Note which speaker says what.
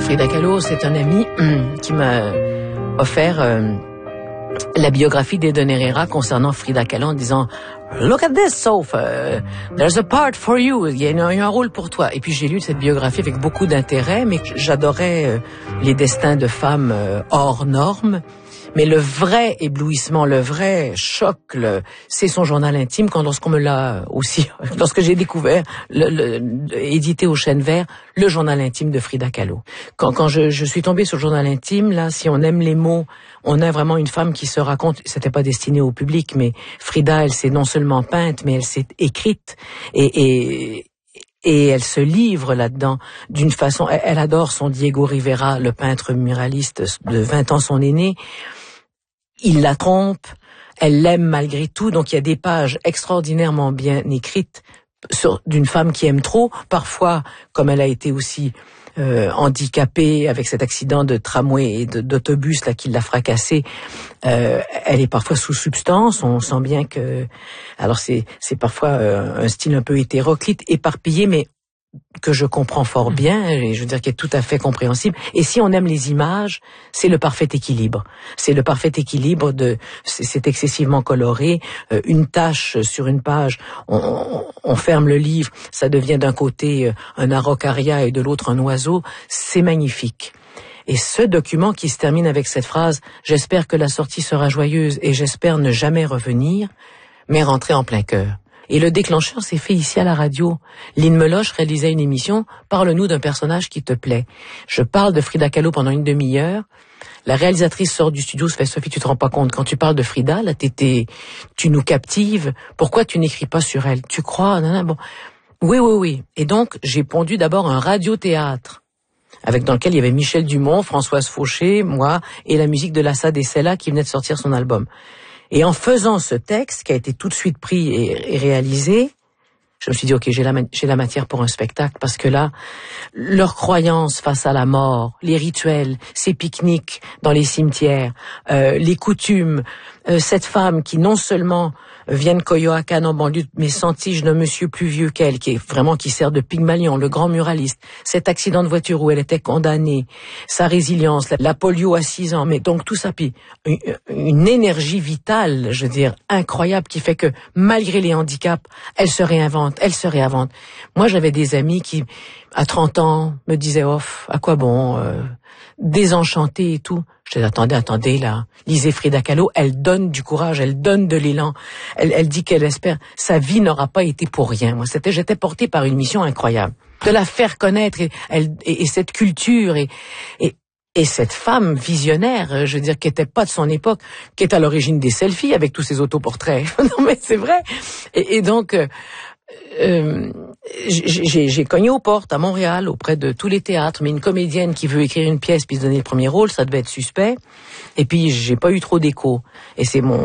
Speaker 1: Frida Kahlo, c'est un ami qui m'a offert la biographie d'Eden Herrera concernant Frida Kahlo en disant « Look at this, Soph, there's a part for you, il y a un rôle pour toi ». Et puis j'ai lu cette biographie avec beaucoup d'intérêt, mais j'adorais les destins de femmes hors normes. Mais le vrai éblouissement, le vrai choc, c'est son journal intime. Lorsqu'on me l'a aussi, lorsque j'ai découvert, édité au Chêne Vert, le journal intime de Frida Kahlo. Quand je suis tombée sur le journal intime, là, si on aime les mots, on a vraiment une femme qui se raconte. C'était pas destiné au public, mais Frida, elle s'est non seulement peinte, mais elle s'est écrite et elle se livre là-dedans d'une façon. Elle adore son Diego Rivera, le peintre muraliste de 20 ans son aîné. Il la trompe, elle l'aime malgré tout, donc il y a des pages extraordinairement bien écrites d'une femme qui aime trop. Parfois, comme elle a été aussi handicapée avec cet accident de tramway et d'autobus là qui l'a fracassée, elle est parfois sous substance. On sent bien que, alors c'est parfois un style un peu hétéroclite, éparpillé, mais que je comprends fort bien, et je veux dire qu'il est tout à fait compréhensible. Et si on aime les images, c'est le parfait équilibre. C'est le parfait équilibre c'est excessivement coloré. Une tache sur une page, on ferme le livre, ça devient d'un côté un araucaria et de l'autre un oiseau. C'est magnifique. Et ce document qui se termine avec cette phrase « J'espère que la sortie sera joyeuse et j'espère ne jamais revenir », m'est rentré en plein cœur. Et le déclencheur s'est fait ici à la radio. Lynn Meloche réalisait une émission « Parle-nous d'un personnage qui te plaît ». Je parle de Frida Kahlo pendant une demi-heure. La réalisatrice sort du studio, se fait « Sophie, tu te rends pas compte, quand tu parles de Frida, là, tu nous captives. Pourquoi tu n'écris pas sur elle? Tu crois? » Bon. Oui. Et donc, j'ai pondu d'abord un radiothéâtre dans lequel il y avait Michel Dumont, Françoise Fauché, moi, et la musique de Lassa Dessella qui venait de sortir son album. Et en faisant ce texte, qui a été tout de suite pris et réalisé, je me suis dit, ok, j'ai la matière pour un spectacle, parce que là, leurs croyances face à la mort, les rituels, ces pique-niques dans les cimetières, les coutumes, cette femme qui non seulement vient de Coyoacán en banlieue, mais sentige d'un monsieur plus vieux qu'elle, qui sert de Pygmalion, le grand muraliste, cet accident de voiture où elle était condamnée, sa résilience, la polio à 6 ans, mais donc tout ça, puis une énergie vitale, je veux dire, incroyable, qui fait que malgré les handicaps, elle se réinvente. Moi, j'avais des amis qui, à 30 ans, me disaient, à quoi bon, désenchantés et tout. Je disais, attendez, là, lisez Frida Kahlo, elle donne du courage, elle donne de l'élan, elle dit qu'elle espère, sa vie n'aura pas été pour rien. Moi, j'étais portée par une mission incroyable. De la faire connaître, et cette culture, et cette femme visionnaire, je veux dire, qui était pas de son époque, qui est à l'origine des selfies avec tous ces autoportraits. Non, mais c'est vrai. Et donc, j'ai cogné aux portes à Montréal auprès de tous les théâtres, mais une comédienne qui veut écrire une pièce puis se donner le premier rôle, ça devait être suspect. Et puis j'ai pas eu trop d'écho. Et c'est